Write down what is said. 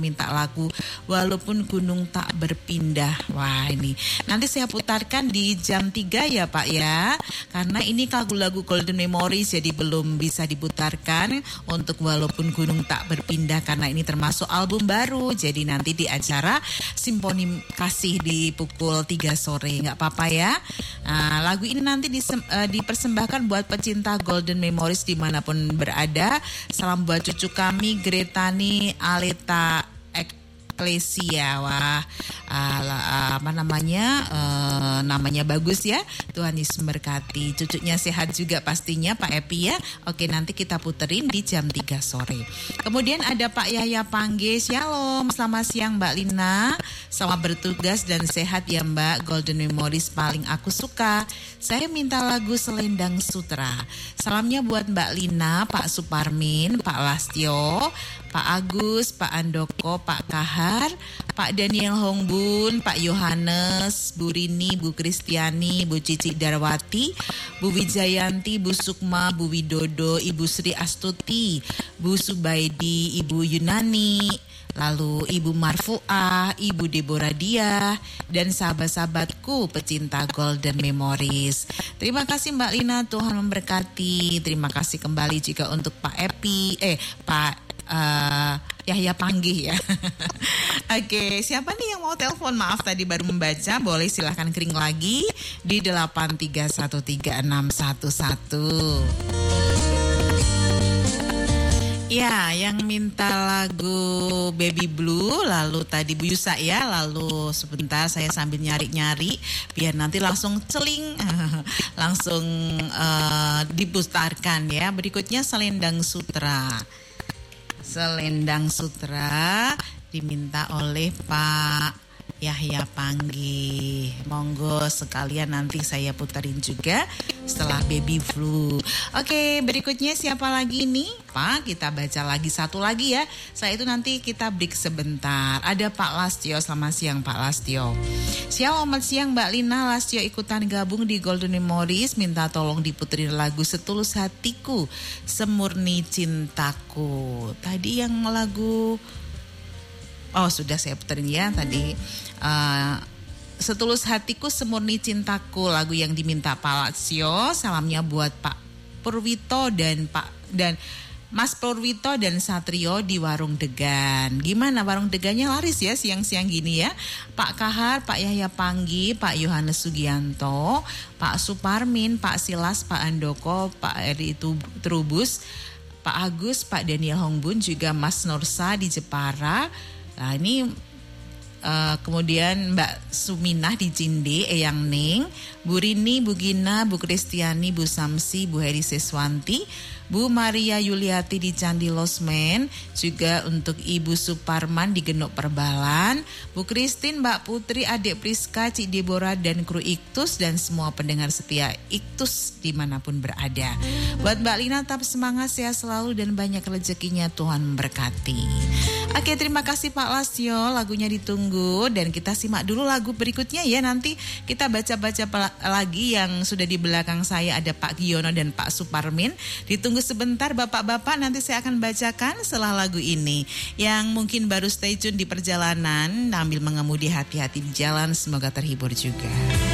minta lagu Walaupun Gunung Tak Berpindah. Wah, ini nanti saya putarkan di jam 3 ya Pak ya. Karena ini lagu-lagu Golden Memories jadi belum bisa diputarkan untuk Walaupun Gunung Tak Berpindah karena ini termasuk album baru. Jadi nanti di acara Simponi Kasih di pukul 3 sore. Nggak apa-apa ya. Nah, lagu ini nanti dipersembahkan buat pecinta Golden Memories dimanapun berada. Salam buat cucu kami Gretani Aleta Eklesia. Wah, namanya bagus ya. Tuhan Yesus memberkati. Cucunya sehat juga pastinya Pak Epi ya. Oke, nanti kita puterin di jam 3 sore. Kemudian ada Pak Yahya Pangge. Shalom, selamat siang Mbak Lina. Selamat bertugas dan sehat ya Mbak. Golden Memories paling aku suka. Saya minta lagu Selendang Sutra. Salamnya buat Mbak Lina, Pak Suparmin, Pak Lastio, Pak Agus, Pak Andoko, Pak Kahar, Pak Daniel Hongbun, Pak Yohanes, Bu Rini, Bu Kristiani, Bu Cici Darwati, Bu Wijayanti, Bu Sukma, Bu Widodo, Ibu Sri Astuti, Bu Subaidi, Ibu Yunani, lalu Ibu Marfuah, Ibu Deborah Diah, dan sahabat-sahabatku pecinta Golden Memories. Terima kasih Mbak Lina, Tuhan memberkati. Terima kasih kembali juga untuk Pak Epi, Pak Yahya Panggih ya. Oke, siapa nih yang mau telepon? Maaf tadi baru membaca. Boleh silahkan kering lagi di 8313611. Ya, yang minta lagu Baby Blue, lalu tadi Bu Yusa ya, lalu sebentar saya sambil nyari-nyari biar nanti langsung celing, langsung diputarkan ya. Berikutnya Selendang Sutra. Selendang Sutra diminta oleh Pak Yahya Panggi. Monggo sekalian nanti saya puterin juga setelah Baby Flu. Oke, berikutnya siapa lagi nih? Pak, kita baca lagi satu lagi ya. Setelah itu nanti kita break sebentar. Ada Pak Lastio, selamat siang Pak Lastio. Selamat siang Mbak Lina, Lastio ikutan gabung di Golden Memories. Minta tolong diputerin lagu Setulus Hatiku, Semurni Cintaku. Tadi yang lagu... Oh sudah saya puterin ya tadi Setulus Hatiku Semurni Cintaku, lagu yang diminta Pak Laksio. Salamnya buat Pak Purwito dan Mas Purwito dan Satrio di Warung Degan. Gimana Warung Degannya laris ya siang-siang gini ya. Pak Kahar, Pak Yahya Panggi, Pak Yohanes Sugianto, Pak Suparmin, Pak Silas, Pak Andoko, Pak Eri Trubus, Pak Agus, Pak Daniel Hongbun, juga Mas Nursa di Jepara. Nah ini kemudian Mbak Suminah di Cinde, Eyang Ning, Bu Rini, Bu Gina, Bu Kristiani, Bu Samsi, Bu Heri Seswanti, Bu Maria Yuliati di Candi Losmen, juga untuk Ibu Suparman di Genuk Perbalan, Bu Kristin, Mbak Putri, Adik Priska, Cik Deborah dan kru Iktus dan semua pendengar setia Iktus dimanapun berada. Buat Mbak Lina tetap semangat, sehat selalu dan banyak rezekinya, Tuhan memberkati. Oke, terima kasih Pak Lasio, lagunya ditunggu dan kita simak dulu lagu berikutnya ya. Nanti kita baca-baca lagi yang sudah di belakang saya ada Pak Giono dan Pak Suparmin. Ditunggu sebentar Bapak-bapak, nanti saya akan bacakan setelah lagu ini. Yang mungkin baru stay tune di perjalanan sambil mengemudi, hati-hati di jalan, semoga terhibur juga.